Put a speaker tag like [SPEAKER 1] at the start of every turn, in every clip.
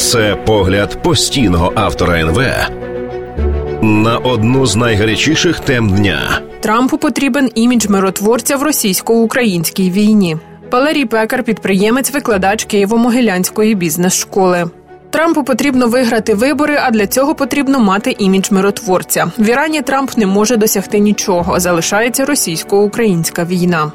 [SPEAKER 1] Це погляд постійного автора НВ на одну з найгарячіших тем дня.
[SPEAKER 2] Трампу потрібен імідж миротворця в російсько-українській війні. Валерій Пекар – підприємець, викладач Києво-Могилянської бізнес-школи. Трампу потрібно виграти вибори, а для цього потрібно мати імідж миротворця. В Ірані Трамп не може досягти нічого, залишається російсько-українська війна.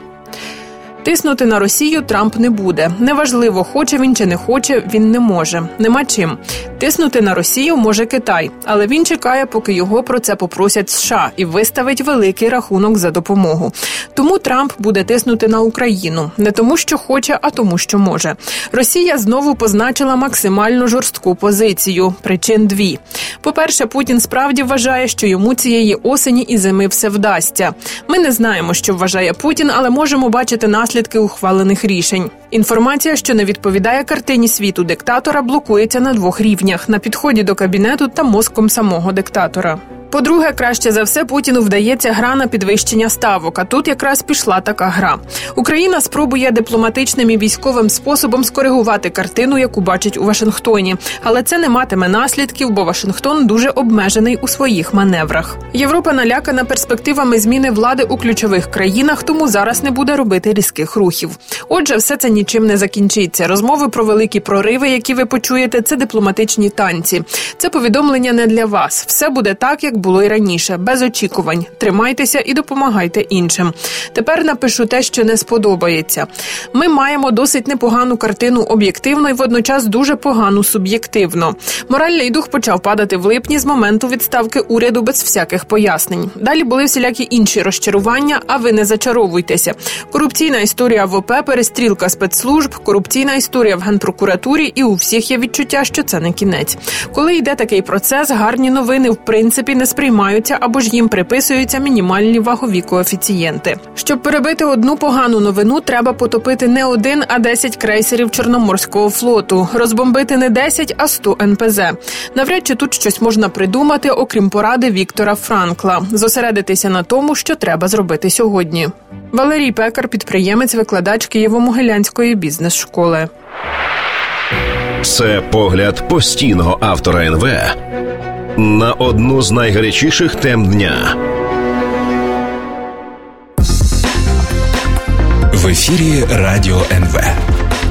[SPEAKER 2] Тиснути на Росію Трамп не буде. Неважливо, хоче він чи не хоче, він не може. Нема чим. Тиснути на Росію може Китай, але він чекає, поки його про це попросять США і виставить великий рахунок за допомогу. Тому Трамп буде тиснути на Україну. Не тому, що хоче, а тому, що може. Росія знову позначила максимально жорстку позицію. Причин дві. По-перше, Путін справді вважає, що йому цієї осені і зими все вдасться. Ми не знаємо, що вважає Путін, але можемо бачити наслідки ухвалених рішень. Інформація, що не відповідає картині світу диктатора, блокується на двох рівнях – на підході до кабінету та мозком самого диктатора. По-друге, краще за все Путіну вдається гра на підвищення ставок, а тут якраз пішла така гра. Україна спробує дипломатичним і військовим способом скоригувати картину, яку бачить у Вашингтоні. Але це не матиме наслідків, бо Вашингтон дуже обмежений у своїх маневрах. Європа налякана перспективами зміни влади у ключових країнах, тому зараз не буде робити різких рухів. Отже, все це нічим не закінчиться. Розмови про великі прориви, які ви почуєте, це дипломатичні танці. Це повідомлення не для вас. Все буде так, як було й раніше, без очікувань. Тримайтеся і допомагайте іншим. Тепер напишу те, що не сподобається. Ми маємо досить непогану картину об'єктивно і водночас дуже погану суб'єктивно. Моральний дух почав падати в липні з моменту відставки уряду без всяких пояснень. Далі були всілякі інші розчарування, а ви не зачаровуйтеся. Корупційна історія в ОП, перестрілка спецслужб, корупційна історія в Генпрокуратурі, і у всіх є відчуття, що це не кінець. Коли йде такий процес, гарні новини в принципі не сприймаються або ж їм приписуються мінімальні вагові коефіцієнти. Щоб перебити одну погану новину, треба потопити не 1, а 10 крейсерів Чорноморського флоту, розбомбити не 10, а 100 НПЗ. Навряд чи тут щось можна придумати, окрім поради Віктора Франкла. Зосередитися на тому, що треба зробити сьогодні. Валерій Пекар, підприємець, викладач Києво-Могилянської бізнес-школи.
[SPEAKER 1] Це погляд постійного автора НВ на одну з найгарячіших тем дня.
[SPEAKER 3] В ефірі Радіо НВ.